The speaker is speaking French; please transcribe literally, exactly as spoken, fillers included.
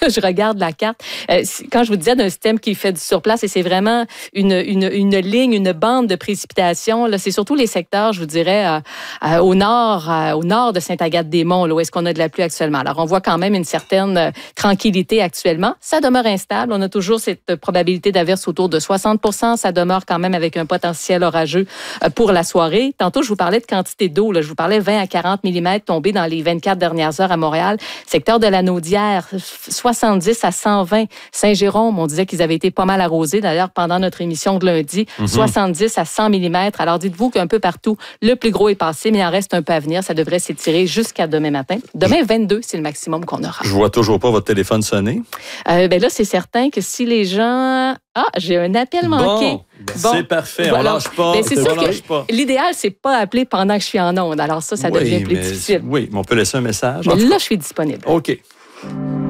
je regarde la carte. Euh, quand je vous disais d'un système qui fait du surplace, et c'est vraiment une, une, une ligne, une bande de précipitations, là, c'est surtout les secteurs, je vous dirais, euh, euh, au nord, euh, au nord de Sainte-Agathe-des-Monts, là, où est-ce qu'on a de la pluie actuellement. Alors, on voit quand même une certaine euh, tranquillité actuellement. Ça demeure instable. On a toujours cette probabilité d'averse autour de soixante pour cent. Ça demeure quand même avec un potentiel orageux euh, pour la soirée. Tantôt, je vous parlais de quantité d'eau. Là. Je vous parlais vingt à quarante millimètres tombés dans les vingt-quatre dernières heures à Montréal. Secteur de la Naudière, soixante-dix à cent vingt. Saint-Jérôme, on disait qu'ils avaient été pas mal arrosés. D'ailleurs, pendant notre émission de lundi, mm-hmm. soixante-dix à cent millimètres. Alors, dites-vous qu'un peu partout, le plus gros est passé, mais il en reste un peu à venir. Ça devrait s'étirer jusqu'à demain matin. Demain, vingt-deux, c'est le maximum qu'on aura. Je vois toujours pas votre téléphone sonner. Euh, ben là, c'est certain que si les gens... Ah, j'ai un appel manqué. Bon, bon. C'est parfait, on voilà. lâche pas. Ben, c'est sûr on lâche que pas. L'idéal, c'est pas appeler pendant que je suis en onde. Alors ça, ça oui, devient plus mais, difficile. Oui, mais on peut laisser un message. Mais là, je suis disponible. OK.